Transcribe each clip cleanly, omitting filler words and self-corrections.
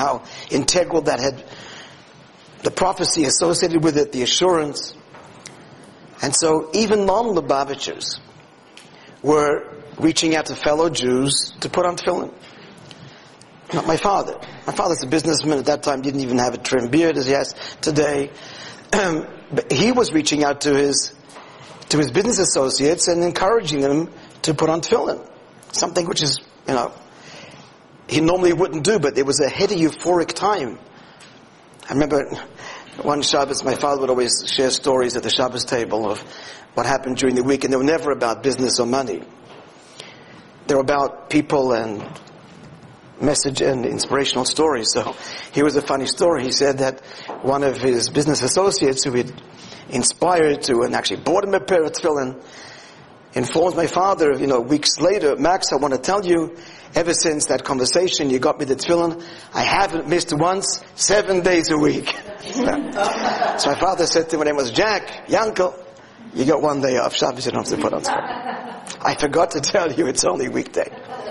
how integral that had, the prophecy associated with it, the assurance. And so even non-Lubavitchers were reaching out to fellow Jews to put on tefillin. Not my father. My father's a businessman at that time, didn't even have a trim beard as he has today. But he was reaching out to his business associates and encouraging them to put on tefillin. Something which is, he normally wouldn't do, but it was a heady, euphoric time. I remember one Shabbos, my father would always share stories at the Shabbos table of what happened during the week, and they were never about business or money. They were about people and message and inspirational stories. So here was a funny story. He said that one of his business associates who he'd inspired to and actually bought him a pair of tefillin informs my father, weeks later, Max, I want to tell you, ever since that conversation, you got me the tefillin, I haven't missed once, 7 days a week. So my father said to him when it was Jack, Yankel, you got 1 day off. Shabbos you don't have to put on tefillin. I forgot to tell you it's only weekday.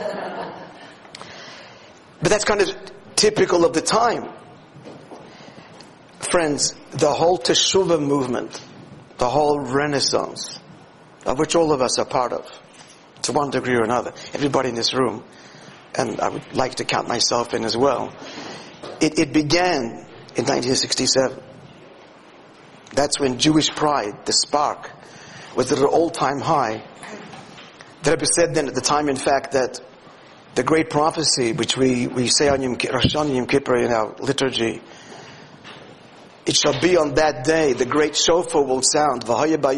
But that's kind of typical of the time. Friends, the whole Teshuvah movement, the whole Renaissance, of which all of us are part of, to one degree or another, everybody in this room, and I would like to count myself in as well, it began in 1967. That's when Jewish pride, the spark, was at an all-time high. The Rebbe said then at the time, in fact, that the great prophecy, which we say on Rosh Hashanah Yom Kippur in our liturgy, it shall be on that day, the great shofar will sound. And those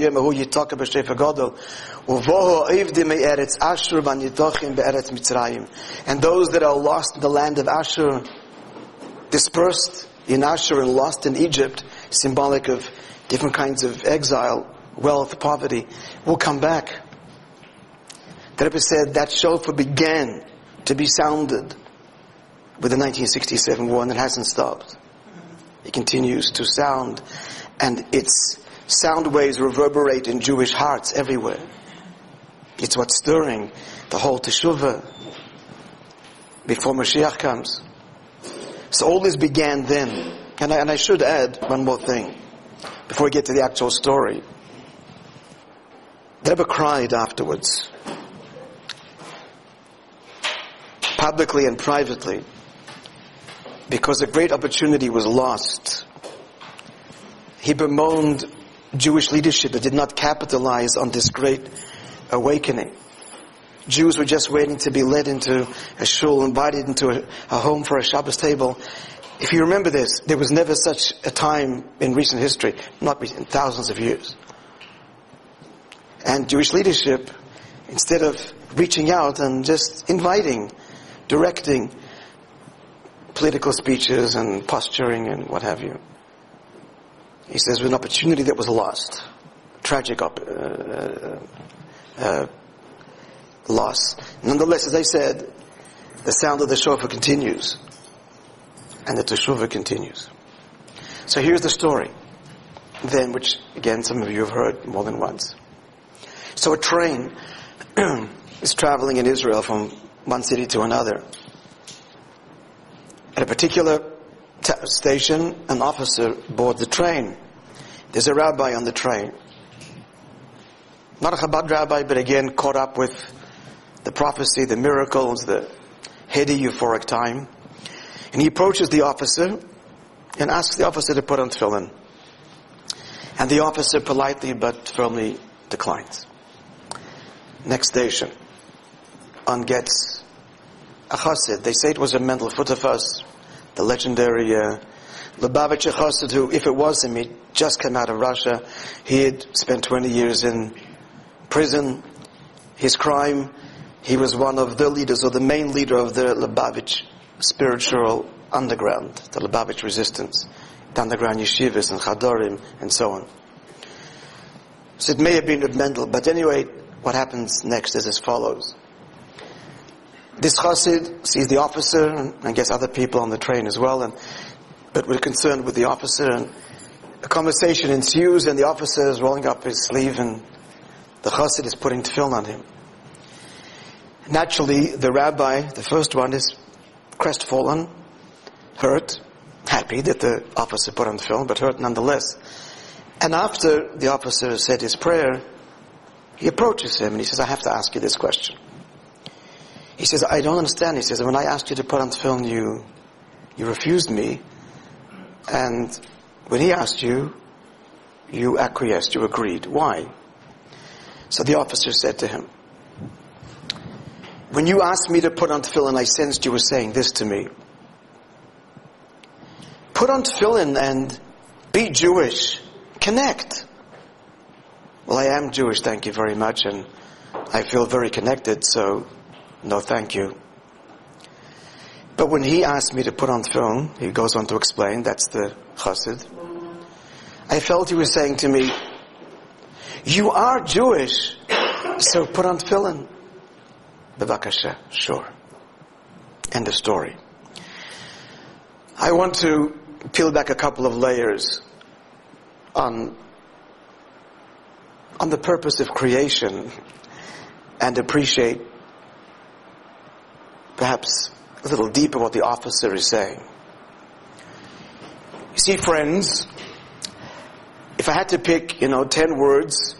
that are lost in the land of Ashur, dispersed in Ashur and lost in Egypt, symbolic of different kinds of exile, wealth, poverty, will come back. The Rebbe said that shofar began to be sounded with the 1967 war, and it hasn't stopped. It continues to sound, and its sound waves reverberate in Jewish hearts everywhere. It's what's stirring the whole Teshuvah before Mashiach comes. So all this began then. And I should add one more thing before we get to the actual story. The Rebbe cried afterwards, publicly and privately, because a great opportunity was lost. He bemoaned Jewish leadership that did not capitalize on this great awakening. Jews were just waiting to be led into a shul, invited into a home for a Shabbos table. If you remember this, there was never such a time in recent history, not in thousands of years. And Jewish leadership, instead of reaching out and just inviting, directing, political speeches and posturing and what have you. He says, with an opportunity that was lost. Tragic loss. Nonetheless, as I said, the sound of the shofar continues. And the teshuvah continues. So here's the story. Then, which again some of you have heard more than once. So a train is traveling in Israel from one city to another. At a particular station, an officer boards the train. There's a rabbi on the train. Not a Chabad rabbi, but again caught up with the prophecy, the miracles, the heady, euphoric time. And he approaches the officer and asks the officer to put on tefillin. And the officer politely but firmly declines. Next station, on gets a chassid. They say it was a Mendel Futterfuss, the legendary Lubavitcher chassid, who, if it was him, he'd just come out of Russia. He had spent 20 years in prison. His crime, he was one of the leaders, or the main leader of the Lubavitch spiritual underground, the Lubavitch resistance, the underground yeshivas and chadorim and so on. So it may have been with Mendel, but anyway, what happens next is as follows. This chassid sees the officer, and I guess other people on the train as well, but we're concerned with the officer, and a conversation ensues, and the officer is rolling up his sleeve, and the chassid is putting tefillin on him. Naturally, the rabbi, the first one, is crestfallen, hurt, happy that the officer put on film, but hurt nonetheless. And after the officer said his prayer, he approaches him and he says, I have to ask you this question. He says, I don't understand. He says, when I asked you to put on film, you refused me. And when he asked you, you acquiesced, you agreed. Why? So the officer said to him, when you asked me to put on tefillin, I sensed you were saying this to me. Put on tefillin and be Jewish. Connect. Well, I am Jewish, thank you very much, and I feel very connected, so no thank you. But when he asked me to put on tefillin, he goes on to explain, that's the chassid, I felt he was saying to me, you are Jewish, so put on tefillin. Bevakasha, sure. End of story. I want to peel back a couple of layers on the purpose of creation and appreciate perhaps a little deeper what the officer is saying. You see, friends, if I had to pick, 10 words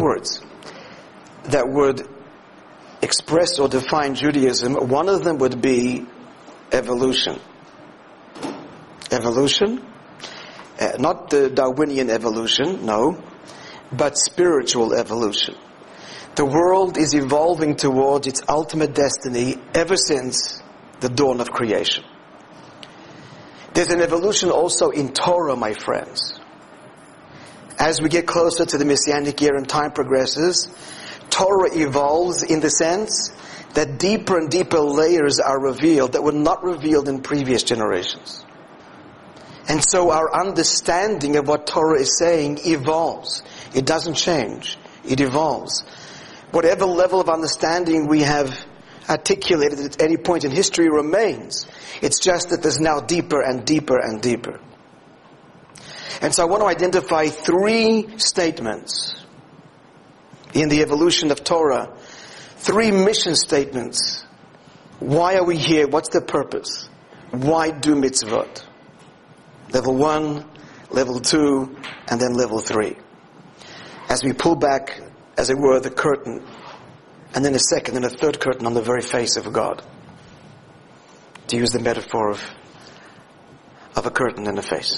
that would express or define Judaism, one of them would be evolution. Evolution? Not the Darwinian evolution, no, but spiritual evolution. The world is evolving towards its ultimate destiny ever since the dawn of creation. There's an evolution also in Torah, my friends. As we get closer to the Messianic era and time progresses, Torah evolves in the sense that deeper and deeper layers are revealed that were not revealed in previous generations. And so our understanding of what Torah is saying evolves. It doesn't change. It evolves. Whatever level of understanding we have articulated at any point in history remains. It's just that there's now deeper and deeper and deeper. And so I want to identify 3 statements in the evolution of Torah. 3 mission statements. Why are we here? What's the purpose? Why do mitzvot? Level 1, level 2, and then level 3. As we pull back, as it were, the curtain, and then a second and a third curtain on the very face of God. To use the metaphor of a curtain and a face.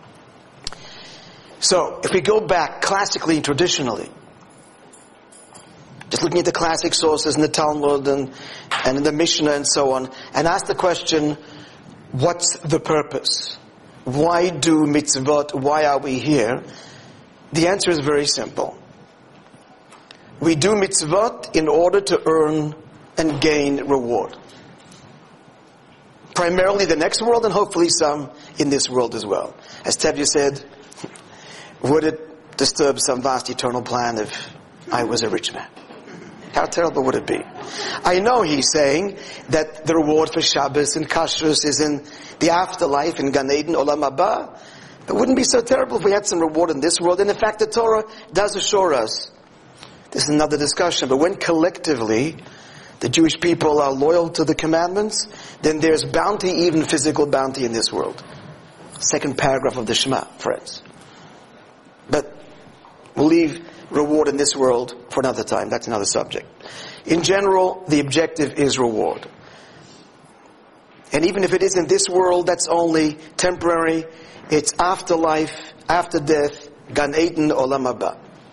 So, if we go back classically and traditionally, just looking at the classic sources in the Talmud and in the Mishnah and so on, and ask the question, what's the purpose? Why do mitzvot? Why are we here? The answer is very simple. We do mitzvot in order to earn and gain reward. Primarily the next world and hopefully some in this world as well. As Tevye said, would it disturb some vast eternal plan if I was a rich man? How terrible would it be? I know he's saying that the reward for Shabbos and Kashrus is in the afterlife, in Gan Eden, Olam Haba. It wouldn't be so terrible if we had some reward in this world. And in fact, the Torah does assure us. This is another discussion, but when collectively the Jewish people are loyal to the commandments, then there's bounty, even physical bounty in this world. Second paragraph of the Shema, friends. But we'll leave reward in this world for another time. That's another subject. In general, the objective is reward. And even if it is in this world, that's only temporary. It's afterlife, after death, Gan Eden, Olam Haba.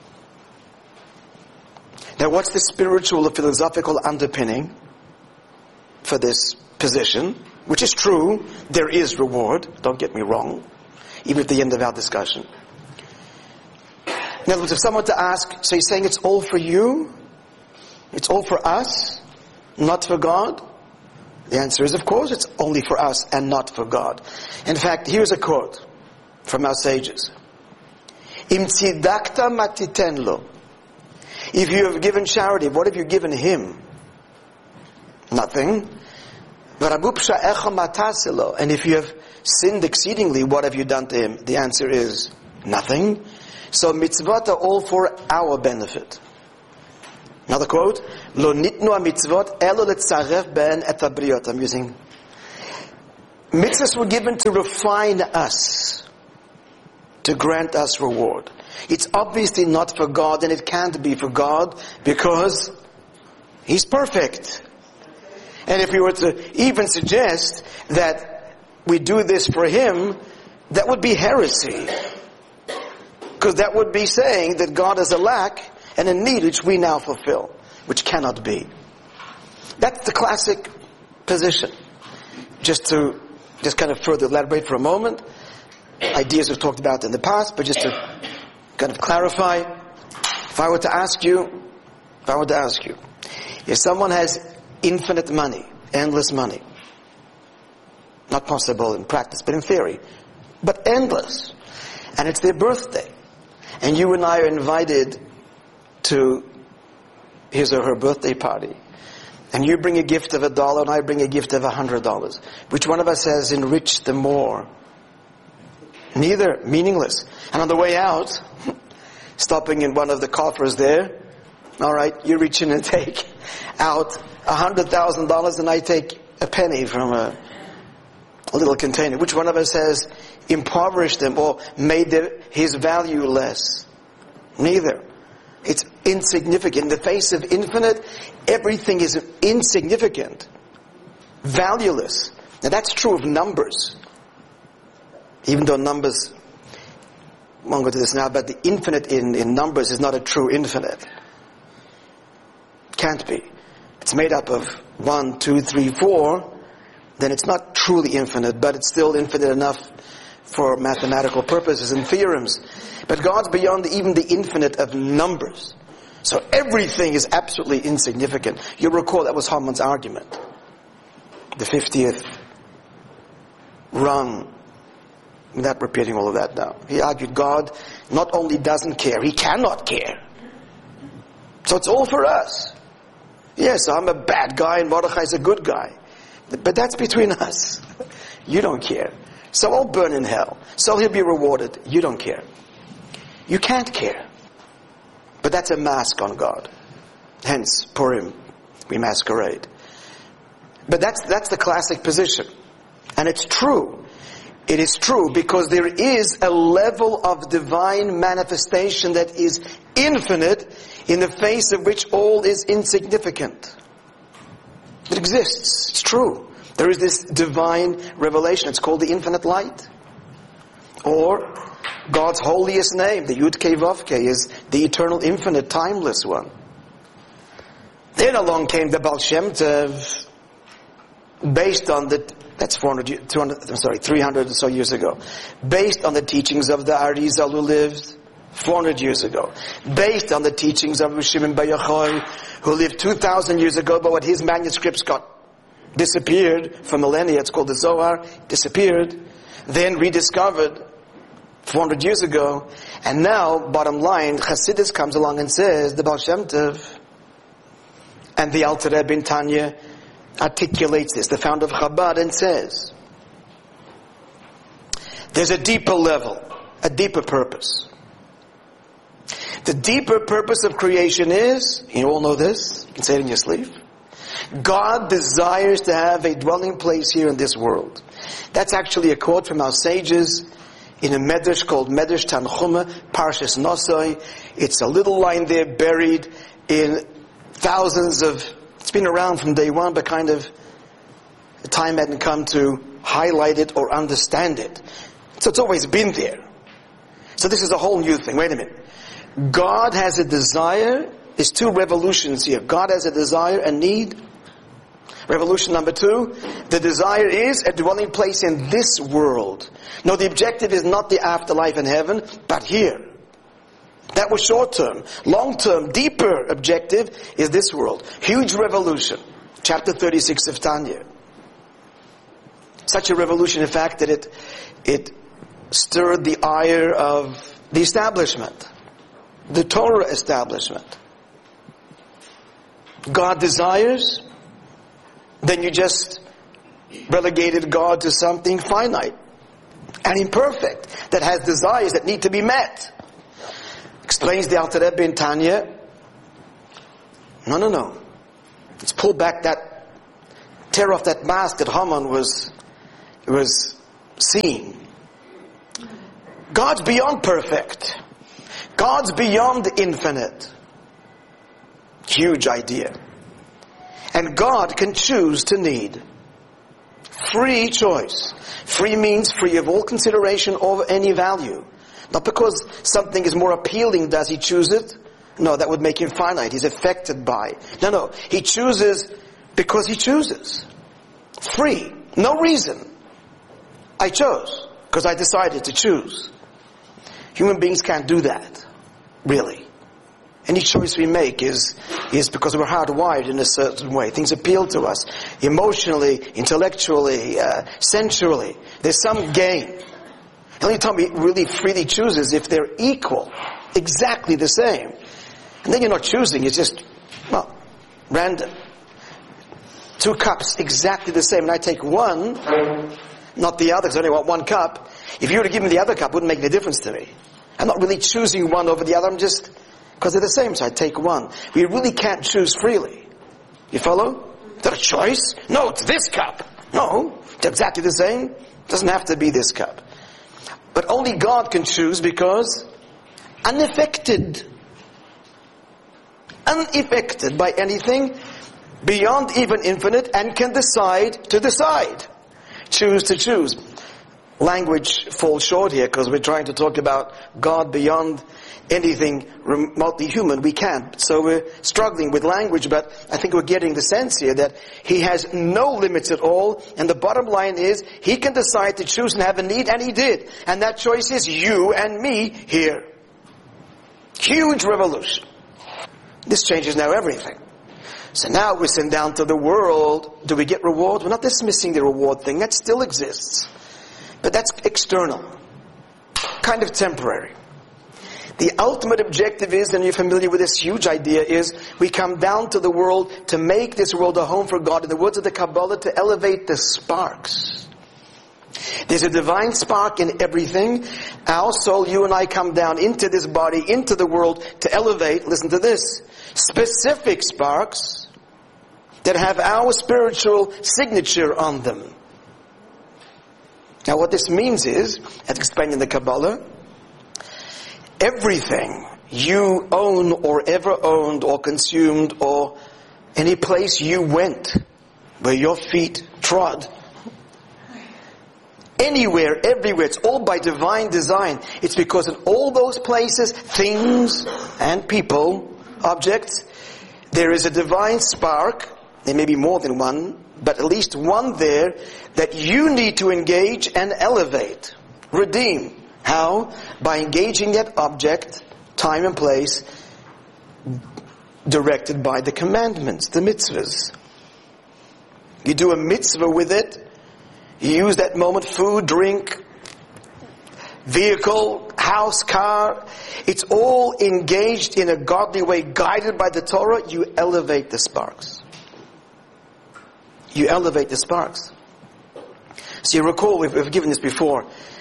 Now, what's the spiritual or philosophical underpinning for this position? Which is true, there is reward, don't get me wrong, even at the end of our discussion. In other words, if someone to ask, so he's saying it's all for you? It's all for us, not for God? The answer is, of course, it's only for us and not for God. In fact, here's a quote from our sages. Im tzidakta matiten lo. If you have given charity, what have you given him? Nothing. And if you have sinned exceedingly, what have you done to him? The answer is nothing. So mitzvot are all for our benefit. Another quote, Lo nitnu mitzvot elo letzaref ben et habriot. I'm using Mitzvahs were given to refine us, to grant us reward. It's obviously not for God, and it can't be for God because He's perfect. And if we were to even suggest that we do this for Him, that would be heresy. Because that would be saying that God has a lack and a need which we now fulfill, which cannot be. That's the classic position. Just kind of further elaborate for a moment, ideas we've talked about in the past, but just to kind of clarify, if I were to ask you, if someone has infinite money, endless money, not possible in practice, but in theory, but endless, and it's their birthday, and you and I are invited to his or her birthday party, and you bring a gift of $1 and I bring a gift of $100, which one of us has enriched them more? Neither. Meaningless. And on the way out, stopping in one of the coffers there, all right, you reach in and take out $100,000 and I take a penny from a little container. Which one of us has impoverished them or made his value less? Neither. It's insignificant. In the face of infinite, everything is insignificant, valueless. Now that's true of numbers. Even though numbers, I won't go to this now, but the infinite in numbers is not a true infinite. Can't be. It's made up of 1, 2, 3, 4, then it's not truly infinite, but it's still infinite enough for mathematical purposes and theorems. But God's beyond even the infinite of numbers. So everything is absolutely insignificant. You'll recall that was Haman's argument. The 50th rung. I'm not repeating all of that now. He argued God not only doesn't care, He cannot care. So it's all for us. Yes, I'm a bad guy and Mordechai's a good guy. But that's between us. You don't care. So I'll burn in hell. So he'll be rewarded. You don't care. You can't care. But that's a mask on God. Hence, Purim, we masquerade. But that's the classic position. And it's true. It is true because there is a level of divine manifestation that is infinite, in the face of which all is insignificant. It exists. It's true. There is this divine revelation. It's called the infinite light. Or God's holiest name, the Yud Kei Vav Kei, is the eternal, infinite, timeless one. Then along came the Baal Shem Tov, based on that's 300 or so years ago. Based on the teachings of the Arizal who lived 400 years ago. Based on the teachings of Shimon Bar Yochai, who lived 2,000 years ago, but what his manuscripts got disappeared for millennia. It's called the Zohar. Disappeared. Then rediscovered 400 years ago. And now, bottom line, Chassidus comes along and says, the Baal Shem Tov and the Alter Rebbe in Tanya articulates this, the founder of Chabad, and says, there's a deeper level, a deeper purpose. The deeper purpose of creation is, you all know this, you can say it in your sleep, God desires to have a dwelling place here in this world. That's actually a quote from our sages in a medrash called Medrash Tanchuma, Parshas Nosoi. It's a little line there buried in thousands of, it's been around from day one, but kind of the time hadn't come to highlight it or understand it. So it's always been there. So this is a whole new thing. Wait a minute. God has a desire. There's two revolutions here. God has a desire, a need. Revolution number 2, the desire is a dwelling place in this world. No, the objective is not the afterlife in heaven, but here. That was short term. Long term, deeper objective is this world. Huge revolution. Chapter 36 of Tanya. Such a revolution, in fact, that it stirred the ire of the establishment. The Torah establishment. God desires, then you just relegated God to something finite and imperfect that has desires that need to be met. Explains the Alter Rebbe in Tanya. No. Let's pull back tear off that mask that Haman was was seen. God's beyond perfect. God's beyond infinite. Huge idea. And God can choose to need. Free choice. Free means free of all consideration or any value. Not because something is more appealing does he choose it. No, that would make him finite. He's affected by. No. He chooses because he chooses. Free. No reason. I chose because I decided to choose. Human beings can't do that. Really. Any choice we make is because we're hardwired in a certain way. Things appeal to us emotionally, intellectually, sensually. There's some gain. The only time we really freely choose is if they're equal, exactly the same. And then you're not choosing, it's just, random. 2 cups exactly the same, and I take one, not the other, because I only want 1 cup. If you were to give me the other cup, it wouldn't make any difference to me. I'm not really choosing one over the other, I'm just, because they're the same, so I take one. We really can't choose freely. You follow? Is that a choice? No, it's this cup. No, it's exactly the same. It doesn't have to be this cup. But only God can choose because unaffected by anything, beyond even infinite, and can decide to decide. Choose to choose. Language falls short here because we're trying to talk about God beyond anything remotely human. We can't. So we're struggling with language, but I think we're getting the sense here that he has no limits at all, and the bottom line is he can decide to choose and have a need, and he did. And that choice is you and me here. Huge revolution. This changes now everything. So now we send down to the world. Do we get reward? We're not dismissing the reward thing. That still exists. But that's external. Kind of temporary. The ultimate objective is, and you're familiar with this huge idea, is we come down to the world to make this world a home for God. In the words of the Kabbalah, to elevate the sparks. There's a divine spark in everything. Our soul, you and I, come down into this body, into the world, to elevate, listen to this, specific sparks that have our spiritual signature on them. Now what this means is, as explained in the Kabbalah, everything you own or ever owned or consumed or any place you went where your feet trod, anywhere, everywhere, it's all by divine design. It's because in all those places, things and people, objects, there is a divine spark. There may be more than one, but at least one there that you need to engage and elevate, redeem. How? By engaging that object, time and place, directed by the commandments, the mitzvahs. You do a mitzvah with it, you use that moment, food, drink, vehicle, house, car, it's all engaged in a godly way, guided by the Torah, you elevate the sparks. You elevate the sparks. So you recall, we've given this before,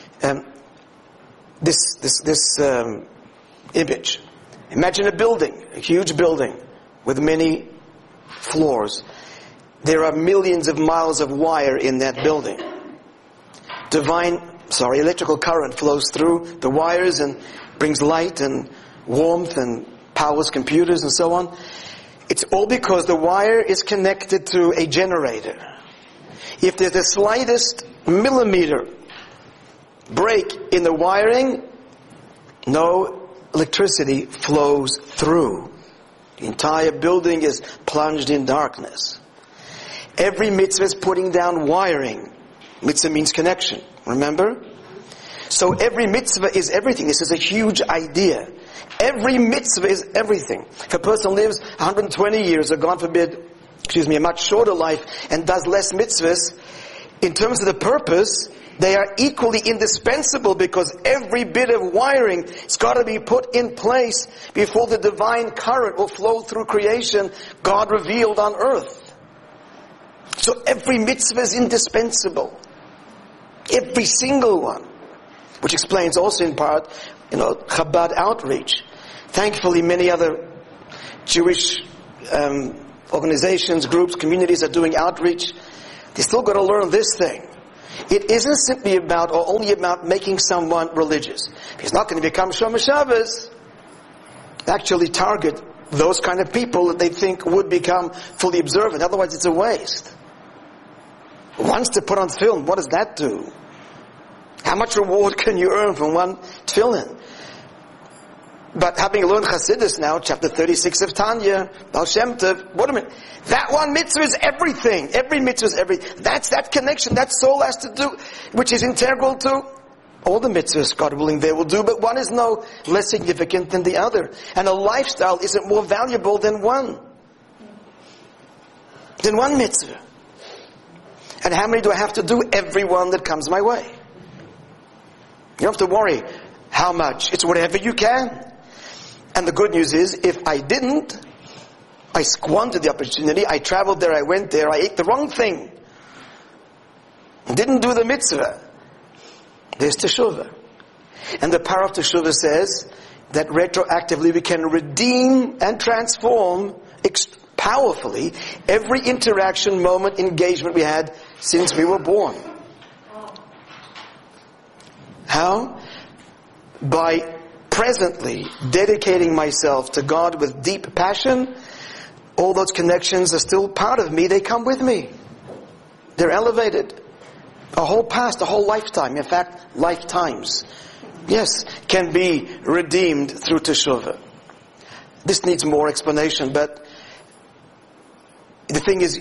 this image. Imagine a building, a huge building with many floors. There are millions of miles of wire in that building. Electrical current flows through the wires and brings light and warmth and powers computers and so on. It's all because the wire is connected to a generator. If there's the slightest millimeter break in the wiring, no electricity flows through. The entire building is plunged in darkness. Every mitzvah is putting down wiring. Mitzvah means connection, remember? So every mitzvah is everything. This is a huge idea. Every mitzvah is everything. If a person lives 120 years, or God forbid, a much shorter life, and does less mitzvahs, in terms of the purpose, they are equally indispensable, because every bit of wiring has got to be put in place before the divine current will flow through creation, God revealed on earth. So every mitzvah is indispensable. Every single one. Which explains also in part, Chabad outreach. Thankfully, many other Jewish organizations, groups, communities are doing outreach. They still got to learn this thing. It isn't simply about or only about making someone religious. He's not going to become Shomer Shabbos. Actually target those kind of people that they think would become fully observant. Otherwise it's a waste. Once to put on tefillin, what does that do? How much reward can you earn from one tefillin? But having learned Chassidus now, chapter 36 of Tanya, Baal Shem Tov, wait a minute. That one mitzvah is everything. Every mitzvah is everything. That's that connection, that soul has to do, which is integral to all the mitzvahs, God willing, they will do, but one is no less significant than the other. And a lifestyle isn't more valuable than one. Than one mitzvah. And how many do I have to do? Every one that comes my way. You don't have to worry how much. It's whatever you can. And the good news is, if I didn't, I squandered the opportunity, I traveled there, I went there, I ate the wrong thing, didn't do the mitzvah, there's teshuvah. And the power of teshuvah says that retroactively we can redeem and transform powerfully every interaction, moment, engagement we had since we were born. How? By presently dedicating myself to God with deep passion. All those connections are still part of me. They come with me. They're elevated. A whole past, a whole lifetime, in fact, lifetimes, yes, can be redeemed through teshuvah. This needs more explanation, but the thing is,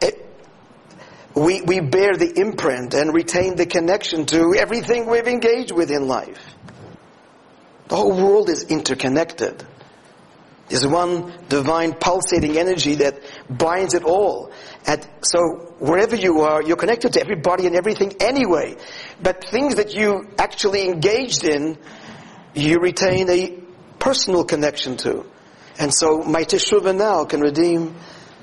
we bear the imprint and retain the connection to everything we've engaged with in life. The whole world is interconnected. There's one divine pulsating energy that binds it all. And so wherever you are, you're connected to everybody and everything anyway. But things that you actually engaged in, you retain a personal connection to. And so my teshuvah now can redeem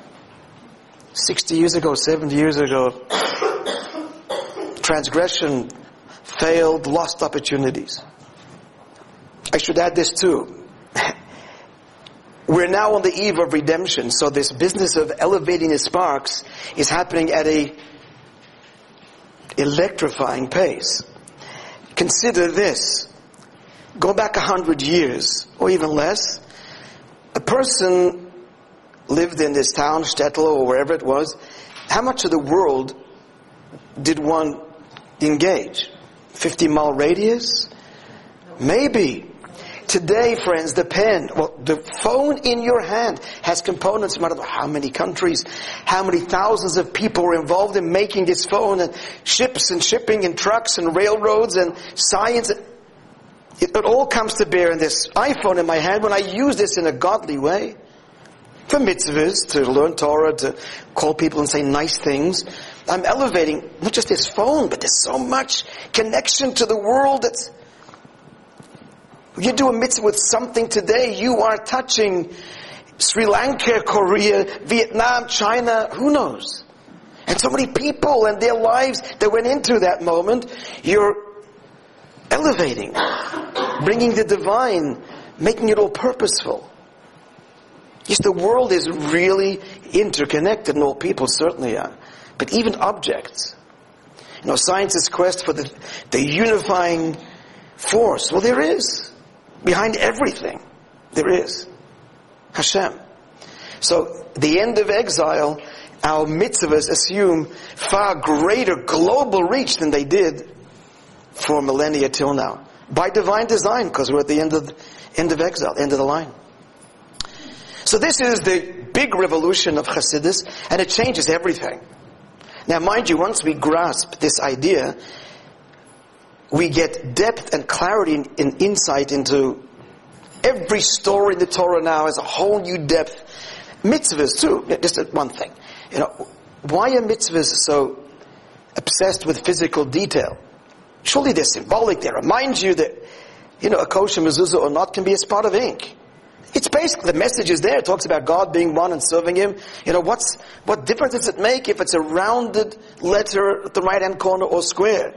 60 years ago, 70 years ago, transgression, failed, lost opportunities. I should add this too. We're now on the eve of redemption, so this business of elevating the sparks is happening at a electrifying pace. Consider this. Go back 100 years, or even less. A person lived in this town, Shtetl, or wherever it was. How much of the world did one engage? 50-mile radius? Maybe. Today, friends, the phone in your hand has components no matter how many countries, how many thousands of people are involved in making this phone, and ships and shipping and trucks and railroads and science. It all comes to bear in this iPhone in my hand when I use this in a godly way. For mitzvahs, to learn Torah, to call people and say nice things. I'm elevating not just this phone, but there's so much connection to the world that's... You do a mitzvah with something today, you are touching Sri Lanka, Korea, Vietnam, China, who knows? And so many people and their lives that went into that moment, you're elevating, bringing the divine, making it all purposeful. Yes, the world is really interconnected, and all people certainly are. But even objects. Science's quest for the unifying force. Well, there is. Behind everything, there is Hashem. So, the end of exile, our mitzvahs assume far greater global reach than they did for millennia till now. By divine design, because we're at the end of exile, end of the line. So this is the big revolution of Chassidus, and it changes everything. Now mind you, once we grasp this idea, we get depth and clarity and insight into every story in the Torah now has a whole new depth. Mitzvahs too, just one thing. Why are mitzvahs so obsessed with physical detail? Surely they're symbolic, they remind you that, a kosher mezuzah or not can be a spot of ink. It's basically, the message is there. It talks about God being one and serving Him. What difference does it make if it's a rounded letter at the right hand corner or square?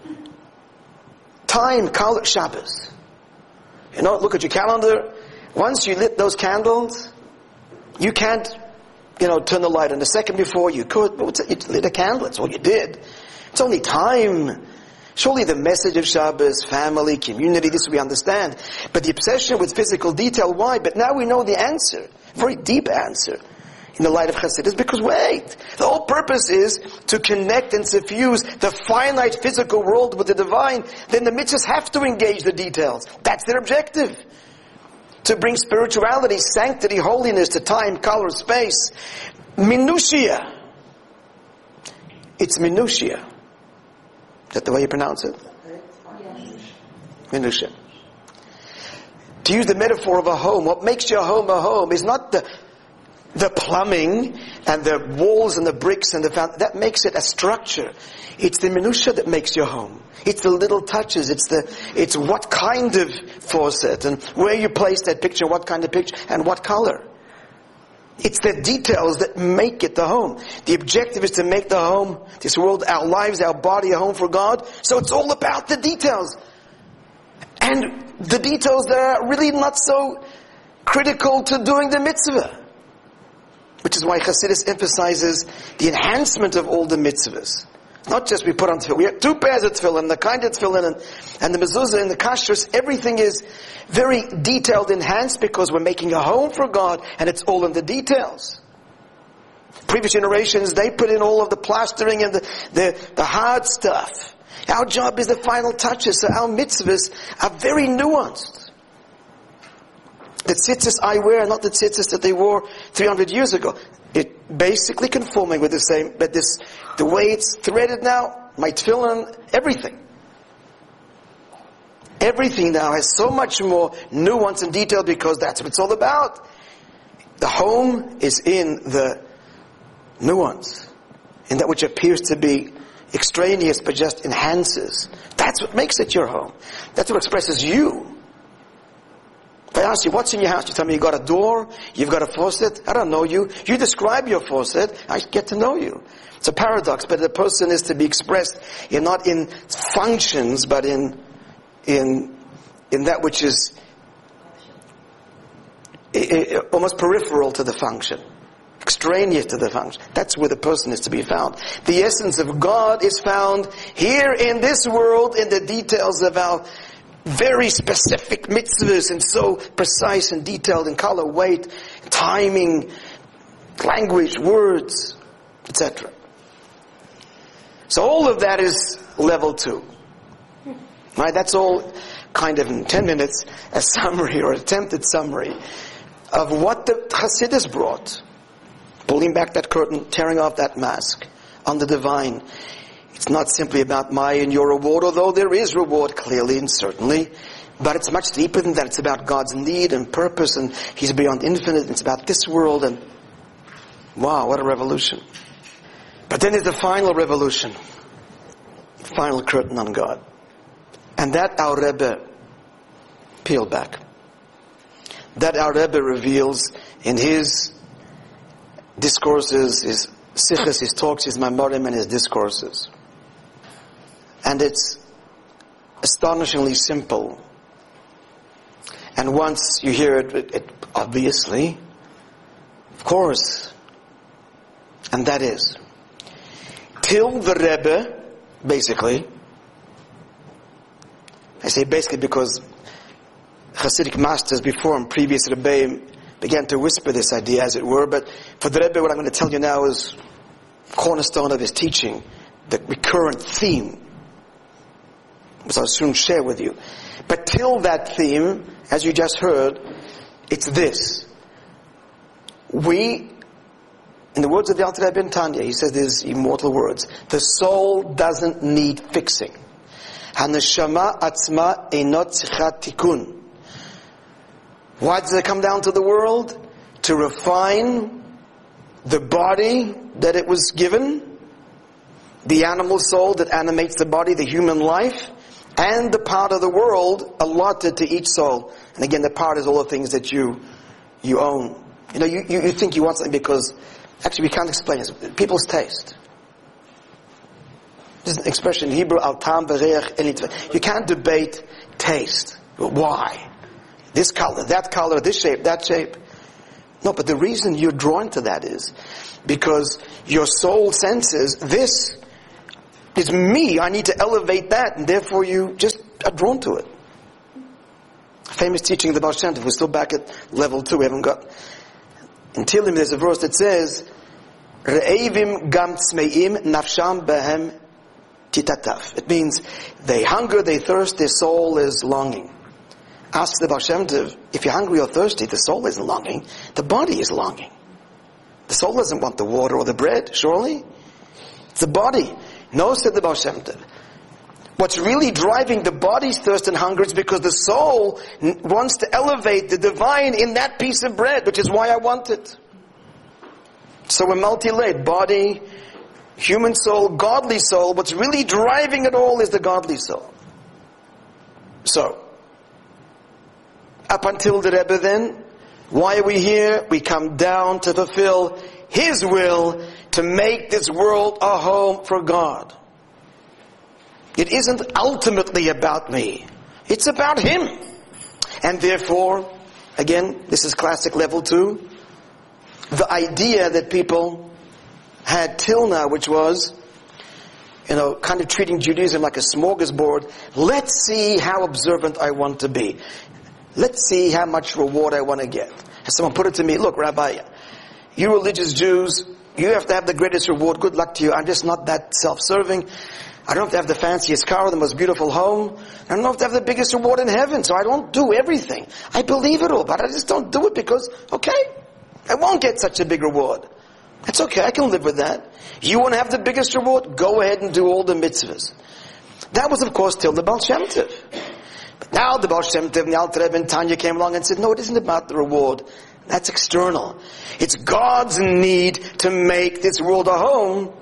Time, color, Shabbos. Look at your calendar. Once you lit those candles, you can't, turn the light on. The second before you could, but you lit a candle, that's all you did. It's only time. Surely the message of Shabbos, family, community, this we understand. But the obsession with physical detail, why? But now we know the answer. Very deep answer. In the light of Chassidus, because wait, the whole purpose is to connect and suffuse the finite physical world with the divine. Then the mitzvahs have to engage the details. That's their objective. To bring spirituality, sanctity, holiness to time, color, space. Minutia. It's minutia. Is that the way you pronounce it? Yes. Minutia. To use the metaphor of a home, what makes your home a home is not the plumbing and the walls and the bricks and the fountain. That makes it a structure. It's the minutia that makes your home. It's the little touches. It's what kind of faucet and where you place that picture, what kind of picture and what color. It's the details that make it the home. The objective is to make the home, this world, our lives, our body, a home for God. So it's all about the details. And the details that are really not so critical to doing the mitzvah. Which is why Chassidus emphasizes the enhancement of all the mitzvahs. Not just we put on tefillin. We have 2 pairs of tefillin, the kind of tefillin and the mezuzah and the kashrus. Everything is very detailed, enhanced, because we're making a home for God, and it's all in the details. Previous generations, they put in all of the plastering and the hard stuff. Our job is the final touches, so our mitzvahs are very nuanced. The tzitzis I wear are not the tzitzis that they wore 300 years ago. It basically conforming with the same, but the way it's threaded now, my tefillin, everything. Everything now has so much more nuance and detail, because that's what it's all about. The home is in the nuance, in that which appears to be extraneous but just enhances. That's what makes it your home. That's what expresses you. If I ask you, what's in your house? You tell me you got a door, you've got a faucet. I don't know you. You describe your faucet, I get to know you. It's a paradox, but the person is to be expressed not in functions, but in that which is almost peripheral to the function. Extraneous to the function. That's where the person is to be found. The essence of God is found here in this world, in the details of our very specific mitzvahs, and so precise and detailed in color, weight, timing, language, words, etc. So all of that is level 2. Right? That's all kind of in 10 minutes a summary or attempted summary of what the Hasidus brought. Pulling back that curtain, tearing off that mask on the divine. It's not simply about my and your reward, although there is reward clearly and certainly. But it's much deeper than that. It's about God's need and purpose, and He's beyond infinite. It's about this world, and wow, what a revolution. But then there's the final revolution. Final curtain on God. And that our Rebbe peeled back. That our Rebbe reveals in his discourses, his sichos, his talks, his mamorim, and his discourses. And it's astonishingly simple. And once you hear it obviously, of course, and that is, till the Rebbe, basically, I say basically because Hasidic masters before him, previous Rebbeim, began to whisper this idea, as it were. But for the Rebbe, what I'm going to tell you now is cornerstone of his teaching, the recurrent theme, which I'll soon share with you. But till that theme, as you just heard, it's this. We, in the words of the Alter Rebbe in Tanya, he says these immortal words, the soul doesn't need fixing. Haneshama atzma einot tzichat tikun. Why does it come down to the world? To refine the body that it was given, the animal soul that animates the body, the human life, and the part of the world allotted to each soul. And again, the part is all the things that you own. You think you want something because, actually we can't explain it. People's taste. There's an expression in Hebrew, al tam v'reach elitva. You can't debate taste. Why? This color, this shape, that shape. No, but the reason you're drawn to that is because your soul senses this It's me. I need to elevate that, and therefore you just are drawn to it. Famous teaching of the Baal Shem Tov. We're still back at level 2. We haven't got... In Tehillim there's a verse that says, Re'evim gam tzmeim nafsham behem titataf. It means they hunger, they thirst, their soul is longing. Ask the Baal Shem Tov, if you're hungry or thirsty, the soul isn't longing, the body is longing. The soul doesn't want the water or the bread, surely. It's the body. No, said the Baal Shem Tov. What's really driving the body's thirst and hunger is because the soul wants to elevate the divine in that piece of bread, which is why I want it. So we're multi-layered. Body, human soul, godly soul. What's really driving it all is the godly soul. So, up until the Rebbe then, why are we here? We come down to fulfill His will to make this world a home for God. It isn't ultimately about me. It's about Him. And therefore, again, this is classic level 2. The idea that people had till now, which was, kind of treating Judaism like a smorgasbord. Let's see how observant I want to be. Let's see how much reward I want to get. And someone put it to me, look, Rabbi, you religious Jews, you have to have the greatest reward. Good luck to you. I'm just not that self-serving. I don't have to have the fanciest car or the most beautiful home. I don't have to have the biggest reward in heaven, so I don't do everything. I believe it all, but I just don't do it because, I won't get such a big reward. That's okay, I can live with that. You want to have the biggest reward? Go ahead and do all the mitzvahs. That was, of course, till the Baal Shem Tov. But now the Baal Shem Tov and the Alter Rebbe and Tanya came along and said, no, it isn't about the reward. That's external. It's God's need to make this world a home.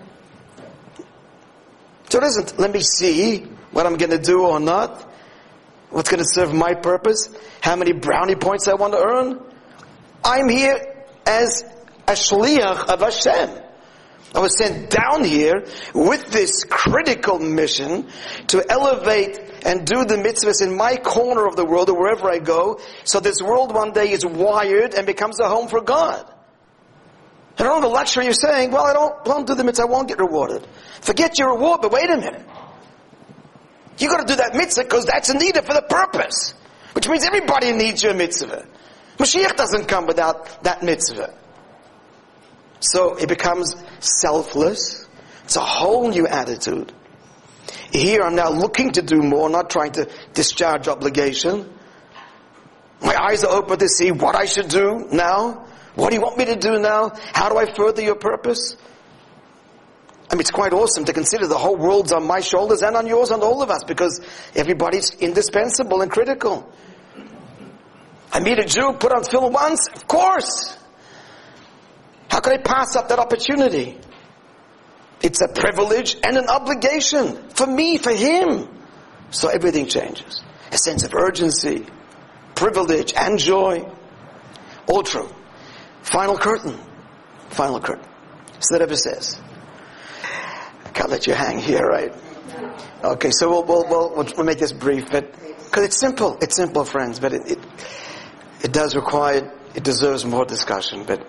So it isn't, let me see what I'm going to do or not. What's going to serve my purpose. How many brownie points I want to earn. I'm here as a shliach of Hashem. I was sent down here with this critical mission to elevate and do the mitzvahs in my corner of the world or wherever I go, so this world one day is wired and becomes a home for God. I don't have the luxury of saying, well, I don't do the mitzvah, I won't get rewarded. Forget your reward, but wait a minute. You got to do that mitzvah because that's needed for the purpose. Which means everybody needs your mitzvah. Mashiach doesn't come without that mitzvah. So it becomes selfless. It's a whole new attitude. Here I'm now looking to do more, not trying to discharge obligation. My eyes are open to see what I should do now. What do you want me to do now? How do I further your purpose? I mean, it's quite awesome to consider the whole world's on my shoulders and on yours, on all of us, because everybody's indispensable and critical. I meet a Jew, put on tefillin once, of course. How could I pass up that opportunity? It's a privilege and an obligation for me, for him. So everything changes. A sense of urgency, privilege, and joy. All true. Final curtain. Final curtain. So the Rebbe says, I can't let you hang here, right? Okay, so we'll make this brief, but because it's simple, friends, but it does require, it deserves more discussion, but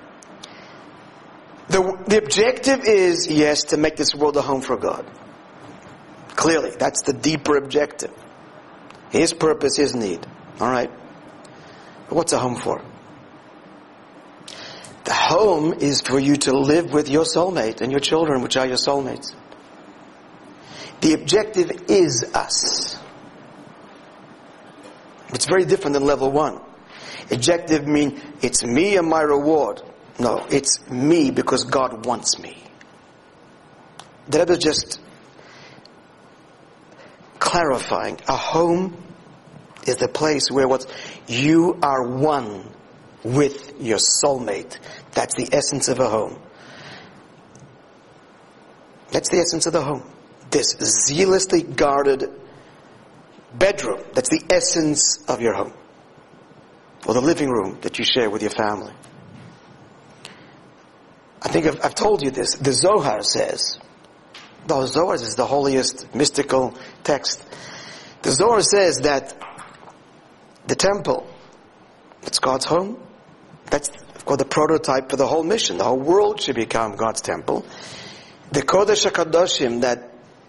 the objective is, yes, to make this world a home for God. Clearly, that's the deeper objective. His purpose, His need. Alright? But what's a home for? The home is for you to live with your soulmate and your children, which are your soulmates. The objective is us. It's very different than level 1. Objective means it's me and my reward. No, it's me because God wants me. The Rebbe is just clarifying. A home is the place where you are one with your soulmate. That's the essence of a home. That's the essence of the home. This zealously guarded bedroom. That's the essence of your home. Or the living room that you share with your family. I think I've told you this. The Zohar says, the Zohar is the holiest mystical text. The Zohar says that the temple, it's God's home. That's, of course, the prototype for the whole mission. The whole world should become God's temple. The Kodesh HaKadoshim that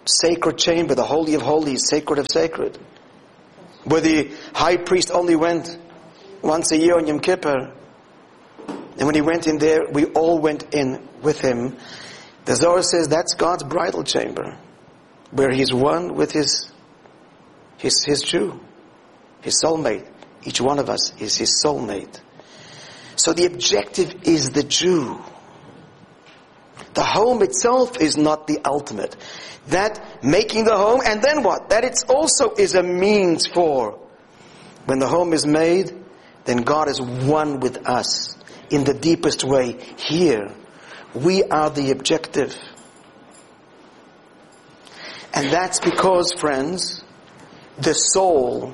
sacred chamber, the Holy of Holies, sacred of sacred, where the high priest only went once a year on Yom Kippur. And when he went in there, we all went in with him. The Zohar says that's God's bridal chamber, where he's one with his Jew, his soulmate. Each one of us is his soulmate. So the objective is the Jew. The home itself is not the ultimate. That making the home, and then what? That it also is a means for. When the home is made, then God is one with us in the deepest way. Here, we are the objective. And that's because, friends, the soul,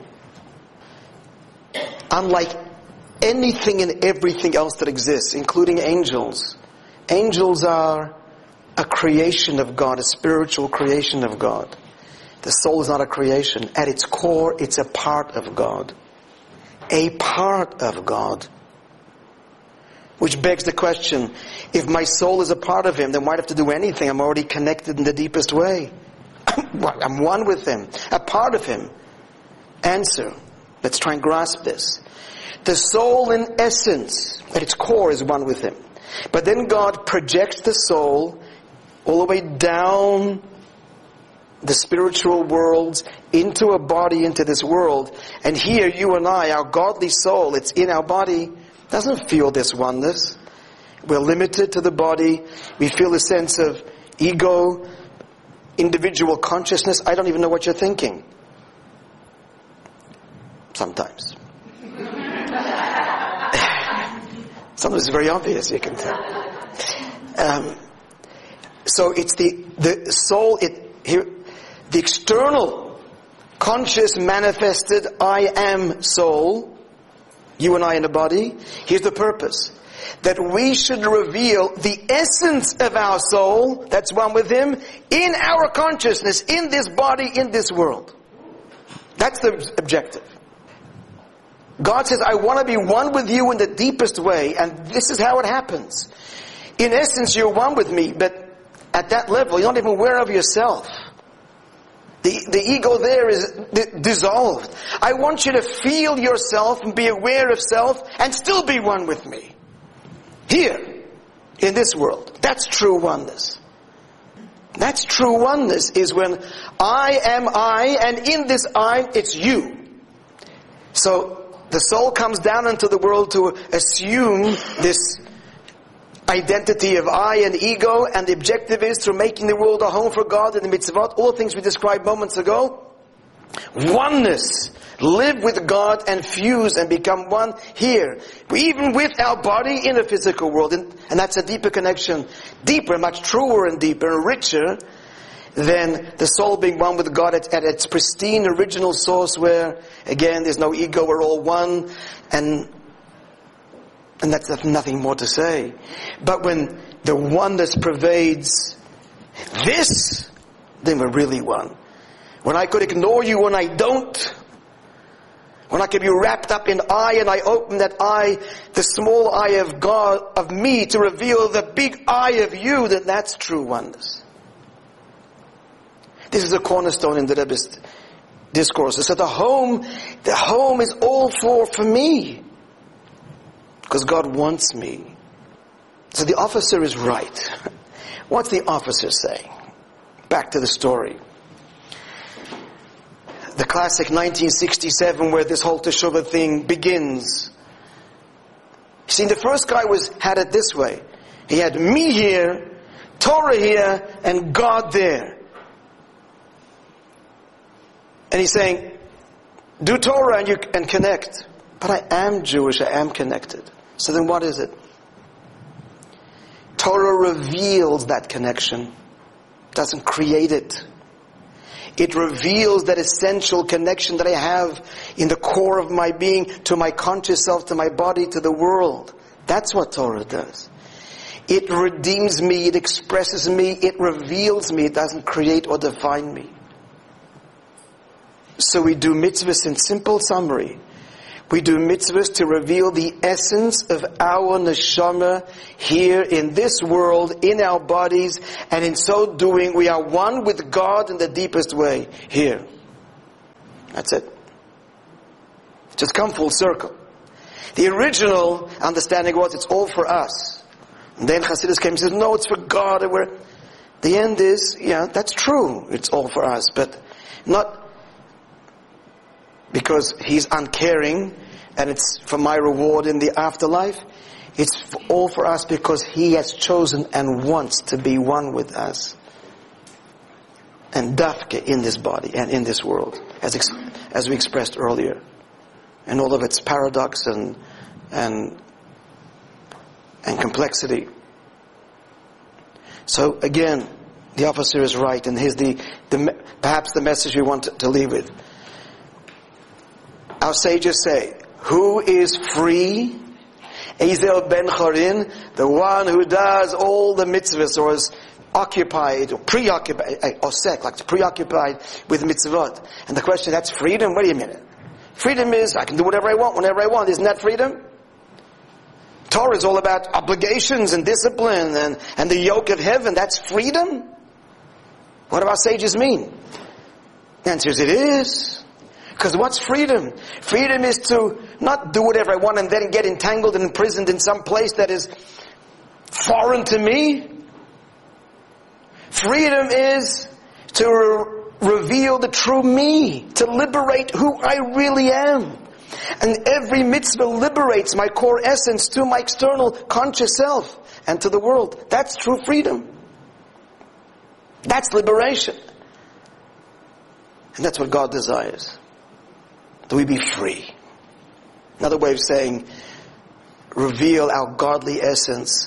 unlike anything and everything else that exists, including angels, angels are a creation of God, a spiritual creation of God. The soul is not a creation. At its core, it's a part of God. A part of God. Which begs the question, if my soul is a part of Him, then why do I have to do anything? I'm already connected in the deepest way. I'm one with Him, a part of Him. Answer. Let's try and grasp this. The soul in essence, at its core, is one with Him. But then God projects the soul all the way down the spiritual worlds into a body, into this world. And here, you and I, our godly soul, it's in our body, doesn't feel this oneness. We're limited to the body. We feel a sense of ego, individual consciousness. I don't even know what you're thinking. Sometimes. Sometimes it's very obvious, you can tell. So it's the soul, the external, conscious, manifested, I am soul, you and I in the body. Here's the purpose. That we should reveal the essence of our soul, that's one with Him, in our consciousness, in this body, in this world. That's the objective. God says, I want to be one with you in the deepest way, and this is how it happens. In essence, you're one with me, but at that level, you're not even aware of yourself. The ego there is dissolved. I want you to feel yourself and be aware of self and still be one with me. Here, in this world. That's true oneness. That's true oneness, is when I am I, and in this I, it's you. So, the soul comes down into the world to assume this identity of I and ego, and the objective is through making the world a home for God and the mitzvot, all the things we described moments ago. Oneness. Live with God and fuse and become one here. Even with our body in a physical world. And that's a deeper connection. Deeper, much truer and deeper and richer than the soul being one with God at its pristine original source, where, again, there's no ego, we're all one, and that's nothing more to say. But when the oneness pervades this, then we're really one. When I could ignore you when I don't, when I can be wrapped up in I, and I open that I, the small I of God, of me, to reveal the big I of you, then that's true oneness. This is a cornerstone in the Rebbe's discourses. So the home is all for me. Because God wants me. So the officer is right. What's the officer saying? Back to the story. The classic 1967, where this whole Teshuvah thing begins. You see, the first guy had it this way. He had me here, Torah here, and God there. And he's saying, do Torah and connect. But I am Jewish, I am connected. So then what is it? Torah reveals that connection. It doesn't create it. It reveals that essential connection that I have in the core of my being to my conscious self, to my body, to the world. That's what Torah does. It redeems me, it expresses me, it reveals me, it doesn't create or define me. So we do mitzvahs in simple summary. We do mitzvahs to reveal the essence of our neshama here in this world, in our bodies, and in so doing we are one with God in the deepest way here. That's it. Just come full circle. The original understanding was it's all for us. And then Hasidus came and said, no, it's for God. And the end is, yeah, that's true. It's all for us. But not because He's uncaring and it's for my reward in the afterlife. It's all for us because He has chosen and wants to be one with us. And dafke in this body and in this world, as we expressed earlier. And all of its paradox and complexity. So again, the officer is right, and here's perhaps the message we want to leave with. Our sages say, who is free? Ezel ben Chorin, the one who does all the mitzvahs, or is occupied, or preoccupied, osek, like preoccupied with mitzvot. And the question, that's freedom? Wait a minute. Freedom is, I can do whatever I want, whenever I want. Isn't that freedom? Torah is all about obligations and discipline and the yoke of heaven. That's freedom? What do our sages mean? The answer is it is. Because what's freedom? Freedom is to not do whatever I want and then get entangled and imprisoned in some place that is foreign to me. Freedom is to reveal the true me, to liberate who I really am. And every mitzvah liberates my core essence to my external conscious self and to the world. That's true freedom. That's liberation. And that's what God desires. That we be free. Another way of saying, reveal our godly essence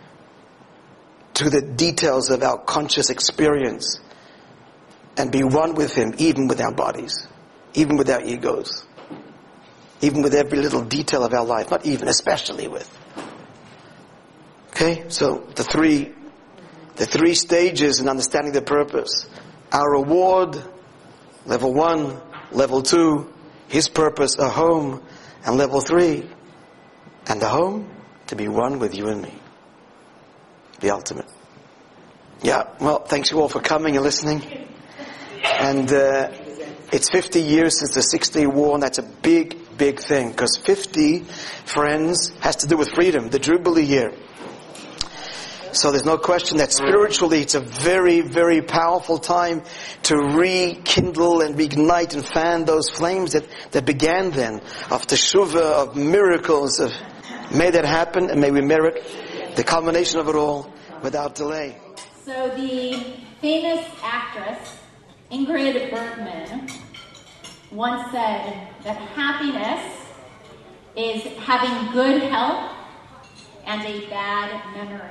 to the details of our conscious experience and be one with Him, even with our bodies, even with our egos, even with every little detail of our life, not even, especially with. Okay, so the three stages in understanding the purpose. Our reward, level 1, level 2, His purpose, a home, and level 3, and the home, to be one with you and me. The ultimate. Yeah, well, thanks you all for coming and listening. And it's 50 years since the 6-Day War, and that's a big, big thing. Because 50, friends, has to do with freedom, the Jubilee year. So there's no question that spiritually it's a very, very powerful time to rekindle and reignite and fan those flames that began then, of teshuvah, of miracles. May that happen, and may we merit the culmination of it all without delay. So the famous actress Ingrid Bergman once said that happiness is having good health and a bad memory.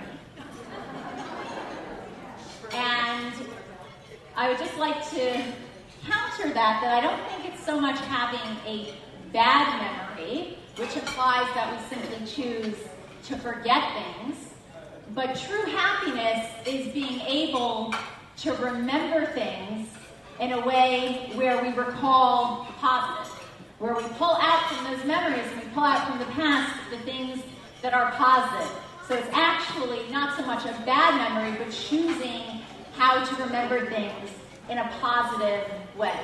And I would just like to counter that I don't think it's so much having a bad memory, which implies that we simply choose to forget things, but true happiness is being able to remember things in a way where we recall the positive, where we pull out from those memories and we pull out from the past the things that are positive. So it's actually not so much a bad memory, but choosing how to remember things in a positive way.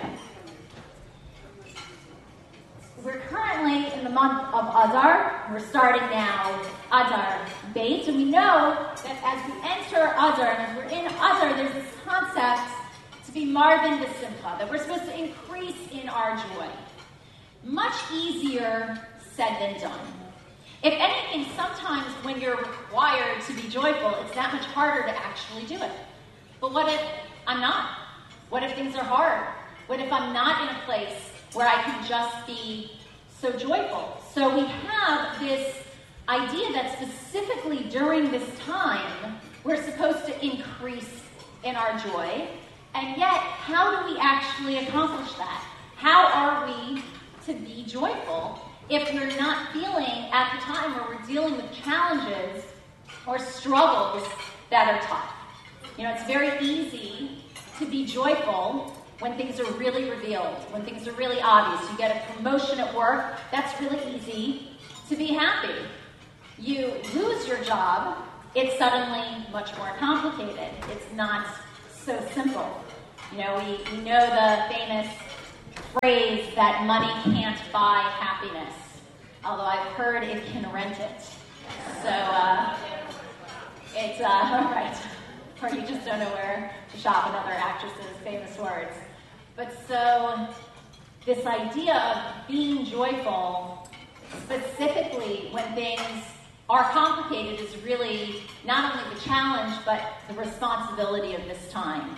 We're currently in the month of Adar. We're starting now Adar Beit, and we know that as we enter Adar, and as we're in Adar, there's this concept to be marvin b'simcha, that we're supposed to increase in our joy. Much easier said than done. If anything, sometimes when you're required to be joyful, it's that much harder to actually do it. But what if I'm not? What if things are hard? What if I'm not in a place where I can just be so joyful? So we have this idea that specifically during this time, we're supposed to increase in our joy. And yet, how do we actually accomplish that? How are we to be joyful if we're not feeling at the time where we're dealing with challenges or struggles that are tough? You know, it's very easy to be joyful when things are really revealed, when things are really obvious. You get a promotion at work, that's really easy to be happy. You lose your job, it's suddenly much more complicated. It's not so simple. We know the famous phrase that money can't buy happiness, although I've heard it can rent it. So it's right. Or you just don't know where to shop, another actress's famous words. But so this idea of being joyful, specifically when things are complicated, is really not only the challenge, but the responsibility of this time.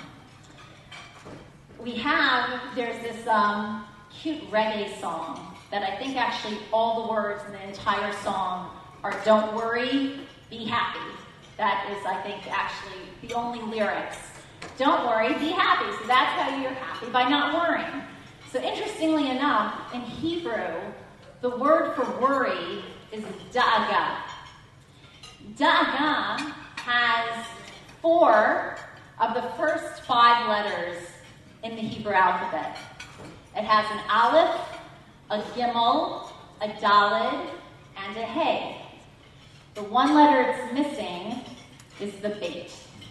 There's this cute reggae song that I think actually all the words in the entire song are "Don't worry, be happy." That is, I think, actually the only lyrics. Don't worry, be happy. So that's how you're happy, by not worrying. So interestingly enough, in Hebrew, the word for worry is da'aga. Da'aga has 4 of the first 5 letters in the Hebrew alphabet. It has an aleph, a gimel, a daled, and a hey. The one letter it's missing is the beit.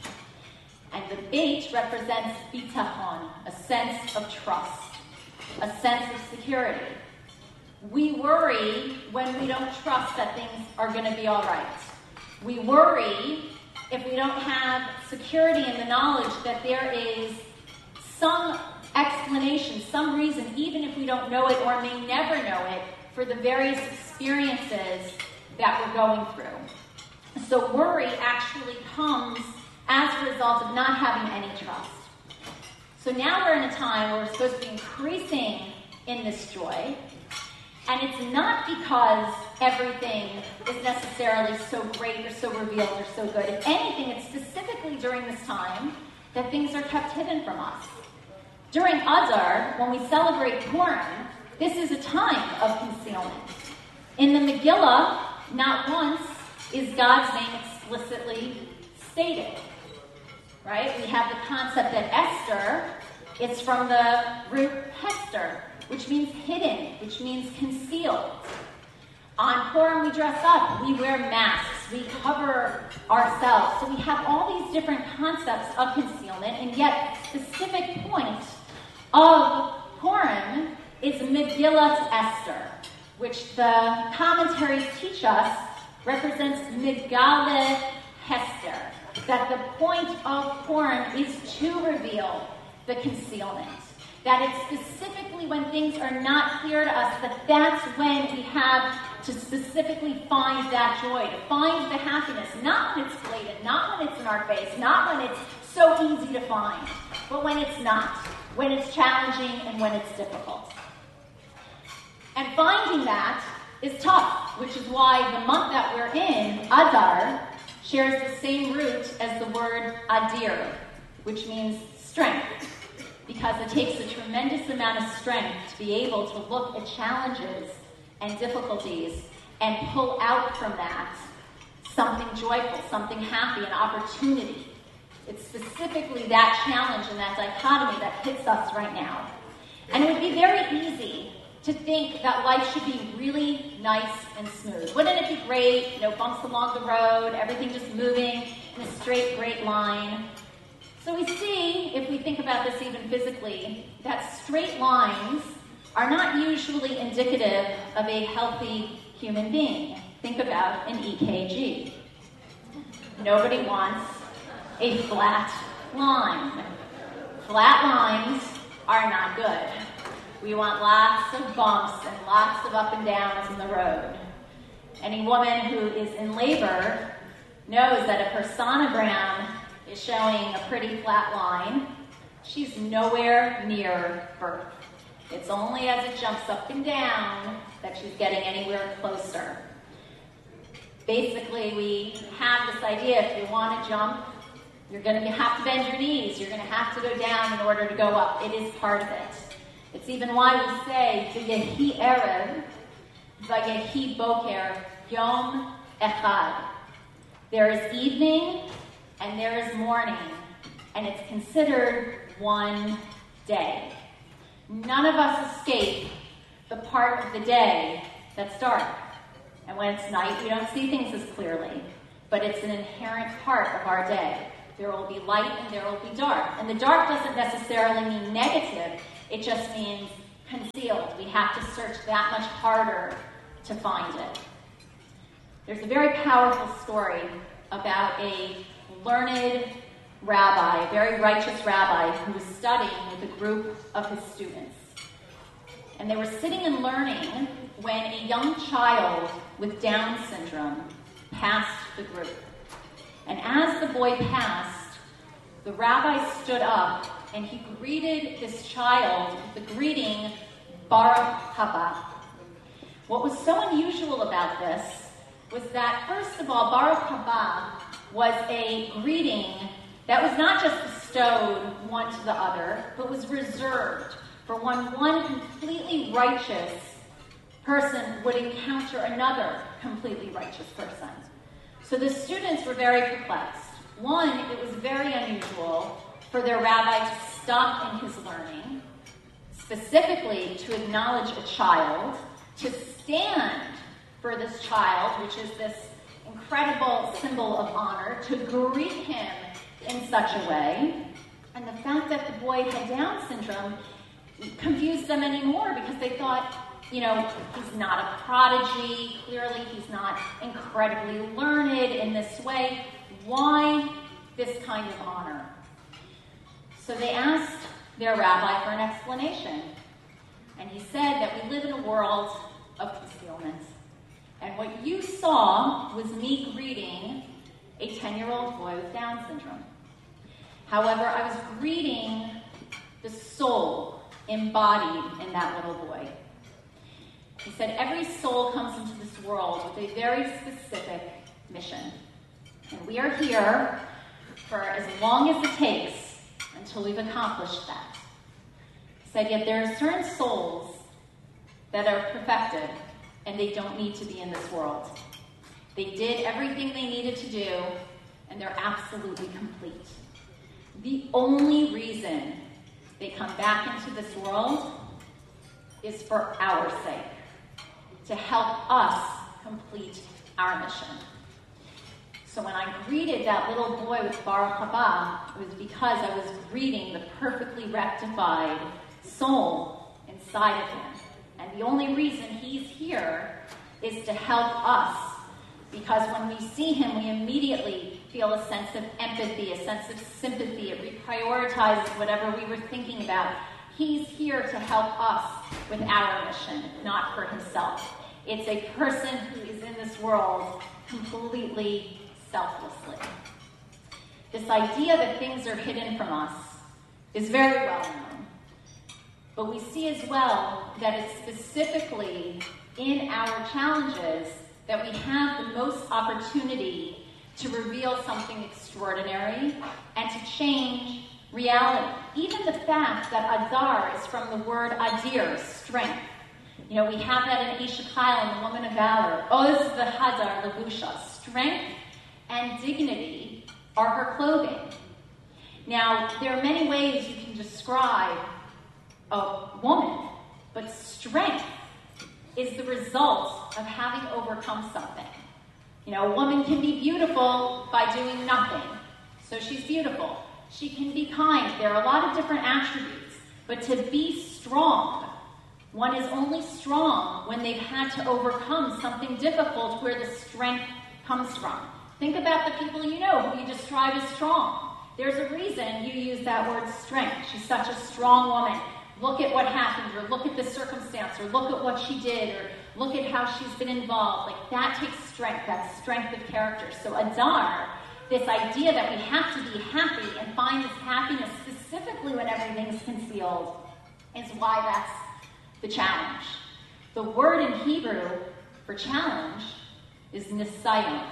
And the beit represents bitachon, a sense of trust, a sense of security. We worry when we don't trust that things are going to be all right. We worry if we don't have security in the knowledge that there is some explanation, some reason, even if we don't know it or may never know it, for the various experiences that we're going through. So worry actually comes as a result of not having any trust. So now we're in a time where we're supposed to be increasing in this joy, and it's not because everything is necessarily so great or so revealed or so good. If anything, it's specifically during this time that things are kept hidden from us. During Adar, when we celebrate Purim, this is a time of concealment. In the Megillah, not once is God's name explicitly stated, right? We have the concept that Esther, it's from the root Hester, which means hidden, which means concealed. On Purim, we dress up, we wear masks, we cover ourselves. So we have all these different concepts of concealment, and yet the specific point of Purim is Megillat Esther, which the commentaries teach us represents Megale Hester, that the point of Purim is to reveal the concealment. That it's specifically when things are not clear to us, that's when we have to specifically find that joy, to find the happiness, not when it's blatant, not when it's in our face, not when it's so easy to find, but when it's not, when it's challenging and when it's difficult. And finding that is tough, which is why the month that we're in, Adar, shares the same root as the word Adir, which means strength, because it takes a tremendous amount of strength to be able to look at challenges and difficulties and pull out from that something joyful, something happy, an opportunity. It's specifically that challenge and that dichotomy that hits us right now. And it would be very easy to think that life should be really nice and smooth. Wouldn't it be great? No bumps along the road, everything just moving in a straight, great line. So we see, if we think about this even physically, that straight lines are not usually indicative of a healthy human being. Think about an EKG. Nobody wants a flat line. Flat lines are not good. We want lots of bumps and lots of up and downs in the road. Any woman who is in labor knows that if her sonogram is showing a pretty flat line, she's nowhere near birth. It's only as it jumps up and down that she's getting anywhere closer. Basically, we have this idea, if you want to jump, you're going to have to bend your knees. You're going to have to go down in order to go up. It is part of it. It's even why we say, V'yehi erev, v'yehi boker, yom echad. There is evening and there is morning, and it's considered one day. None of us escape the part of the day that's dark. And when it's night, we don't see things as clearly. But it's an inherent part of our day. There will be light and there will be dark. And the dark doesn't necessarily mean negative. It just means concealed. We have to search that much harder to find it. There's a very powerful story about a learned rabbi, a very righteous rabbi, who was studying with a group of his students. And they were sitting and learning when a young child with Down syndrome passed the group. And as the boy passed, the rabbi stood up and he greeted this child with the greeting, Baruch haba. What was so unusual about this was that, first of all, Baruch haba was a greeting that was not just bestowed one to the other, but was reserved for when one completely righteous person would encounter another completely righteous person. So the students were very perplexed. One, it was very unusual for their rabbi to stop in his learning, specifically to acknowledge a child, to stand for this child, which is this incredible symbol of honor, to greet him in such a way. And the fact that the boy had Down syndrome confused them anymore, because they thought, he's not a prodigy, clearly he's not incredibly learned in this way. Why this kind of honor? So they asked their rabbi for an explanation. And he said that we live in a world of concealment. And what you saw was me greeting a 10-year-old boy with Down syndrome. However, I was greeting the soul embodied in that little boy. He said every soul comes into this world with a very specific mission. And we are here for as long as it takes until we've accomplished that. He said, yet there are certain souls that are perfected and they don't need to be in this world. They did everything they needed to do and they're absolutely complete. The only reason they come back into this world is for our sake, to help us complete our mission. So when I greeted that little boy with Baruch haba, it was because I was greeting the perfectly rectified soul inside of him. And the only reason he's here is to help us, because when we see him, we immediately feel a sense of empathy, a sense of sympathy. It reprioritizes whatever we were thinking about. He's here to help us with our mission, not for himself. It's a person who is in this world completely selflessly. This idea that things are hidden from us is very well known. But we see as well that it's specifically in our challenges that we have the most opportunity to reveal something extraordinary and to change reality. Even the fact that Adar is from the word Adir, strength. We have that in Isha Chayil, in the Woman of Valor. Oz v'Hadar Levusha. Strength and dignity are her clothing. Now, there are many ways you can describe a woman, but strength is the result of having overcome something. A woman can be beautiful by doing nothing, so she's beautiful. She can be kind. There are a lot of different attributes, but to be strong, one is only strong when they've had to overcome something difficult where the strength comes from. Think about the people you know who you describe as strong. There's a reason you use that word strength. She's such a strong woman. Look at what happened, or look at the circumstance, or look at what she did, or look at how she's been involved. That takes strength. That's strength of character. So Adar, this idea that we have to be happy and find this happiness specifically when everything's concealed, is why that's the challenge. The word in Hebrew for challenge is nisayon.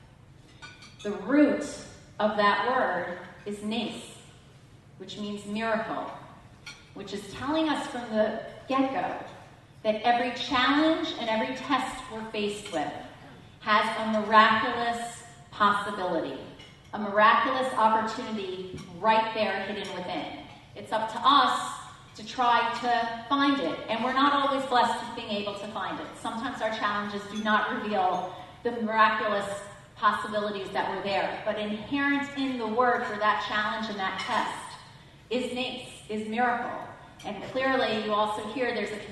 The root of that word is nes, which means miracle, which is telling us from the get-go that every challenge and every test we're faced with has a miraculous possibility, a miraculous opportunity right there hidden within. It's up to us to try to find it. And we're not always blessed with being able to find it. Sometimes our challenges do not reveal the miraculous possibilities that were there. But inherent in the word for that challenge and that test is nace, is miracle. And clearly you also hear there's a connection